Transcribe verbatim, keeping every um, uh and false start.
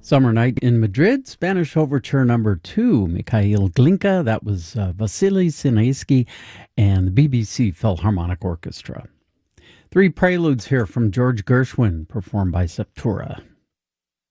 Summer Night in Madrid, Spanish Overture number two, Mikhail Glinka, that was uh, Vasily Sinaisky, and the B B C Philharmonic Orchestra. Three preludes here from George Gershwin, performed by Septura.